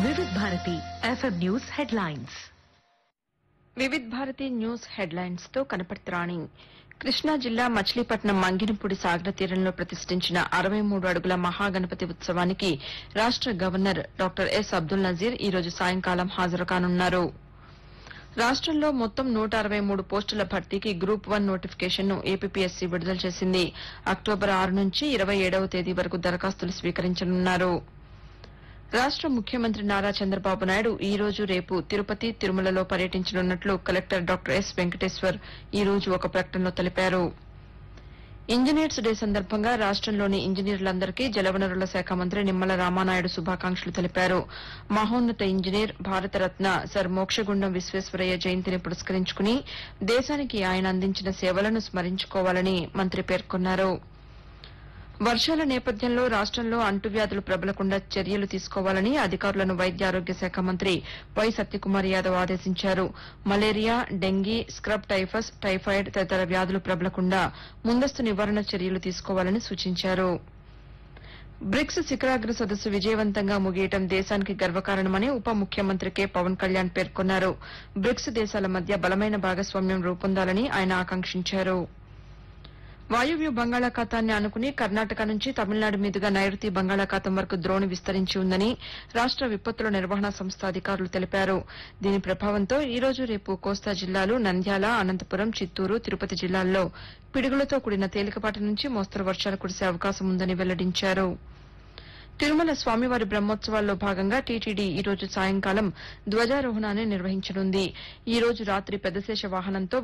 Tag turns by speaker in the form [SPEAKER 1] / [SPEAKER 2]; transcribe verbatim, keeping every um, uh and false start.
[SPEAKER 1] వివిధ Bharati FM news headlines.
[SPEAKER 2] Vividh Bharati news headlines తో కనపడుతురాణి. కృష్ణా జిల్లా మచిలీపట్నం మంగినపూడి సాగర తీరంలో ప్రతిష్ఠించిన అరవై మూడు అడుగుల మహాగణపతి ఉత్సవానికి రాష్ట governor doctor yes Abdul Nazir ఈ రోజు సాయంకాలం హాజరు కానున్నారు. రాష్టంలో మొత్తం నూట అరవై మూడు పోస్టుల భర్తీకి గ్రూప్ వన్ నోటిఫికేషన్ను ఏపీపీఎస్సీ విడుదల చేసింది. అక్టోబర్ ఆరు నుంచి ఇరవై ఏడవ తేదీ వరకు దరఖాస్తులు స్వీకరించనున్నారు. రాష్ట ముఖ్యమంత్రి నారా చంద్రబాబు నాయుడు ఈ రోజు రేపు తిరుపతి, తిరుమలలో పర్యటించనున్నట్లు కలెక్టర్ డాక్టర్ ఎస్ వెంకటేశ్వర్ ఈ రోజు ఒక ప్రకటనలో తెలిపారు. ఇంజనీర్స్ డే సందర్భంగా రాష్టంలోని ఇంజనీర్లందరికీ జలవనరుల శాఖ మంత్రి నిమ్మల రామానాయుడు శుభాకాంక్షలు తెలిపారు. మహోన్నత ఇంజనీర్, భారతరత్న సర్ మోక్షగుండం విశ్వేశ్వరయ్య జయంతిని పురస్కరించుకుని దేశానికి ఆయన అందించిన సేవలను స్మరించుకోవాలని మంత్రి పేర్కొన్నారు. వర్షాల నేపథ్యంలో రాష్టంలో అంటువ్యాధులు ప్రబలకుండా చర్యలు తీసుకోవాలని అధికారులను వైద్య ఆరోగ్య శాఖ మంత్రి వై సత్యకుమార్ యాదవ్ ఆదేశించారు. Malaria, dengue, scrub typhus, typhoid తదితర వ్యాధులు ప్రబలకుండా ముందస్తు నివారణ చర్యలు తీసుకోవాలని సూచించారు. బ్రిక్స్ శిఖరాగ్ర సదస్సు విజయవంతంగా ముగియటం దేశానికి గర్వకారణమని ఉప ముఖ్యమంత్రి కె పవన్ కళ్యాణ్ పేర్కొన్నారు. బ్రిక్స్ దేశాల మధ్య బలమైన భాగస్వామ్యం రూపొందాలని ఆయన ఆకాంక్షించారు. వాయువ్య బంగాళాఖాతాన్ని ఆనుకుని కర్ణాటక నుంచి తమిళనాడు మీదుగా నైరుతి బంగాళాఖాతం వరకు ద్రోణి విస్తరించి ఉందని రాష్ట విపత్తుల నిర్వహణ సంస్థ అధికారులు తెలిపారు. దీని ప్రభావంతో ఈ రోజు రేపు కోస్తా జిల్లాలు, నంద్యాల, అనంతపురం, చిత్తూరు, తిరుపతి జిల్లాల్లో పిడుగులతో కూడిన తేలికపాటి నుంచి మోస్తరు వర్షాలు కురిసే అవకాశం ఉందని వెల్లడించారు. తిరుమల స్వామివారి బ్రహ్మోత్సవాల్లో భాగంగా టీటీడీ ఈ రోజు సాయంకాలం ధ్వజారోహణాన్ని నిర్వహించనుంది. ఈ రోజు రాత్రి పెద్దశేష వాహనంతో